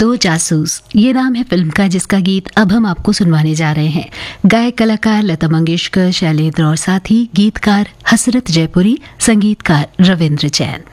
दो जासूस, ये नाम है फिल्म का, जिसका गीत अब हम आपको सुनवाने जा रहे हैं। गायक कलाकार लता मंगेशकर, शैलेंद्र और साथ ही गीतकार हसरत जयपुरी, संगीतकार रविंद्र जैन।